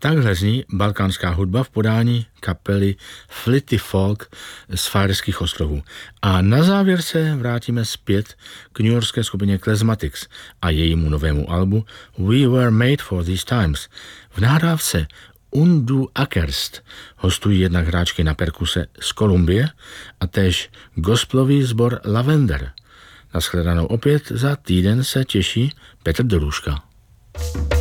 Takhle zní balkánská hudba v podání kapely Flighty Folk z Faerských ostrovů. A na závěr se vrátíme zpět k newyorské skupině Klezmatics a jejímu novému albu We Were Made for These Times. V nahrávce Undu Akerst hostují jednak hráčky na perkuse z Kolumbie a též gospelový sbor Lavender. Nashledanou opět za týden se těší Petr Dolůžka.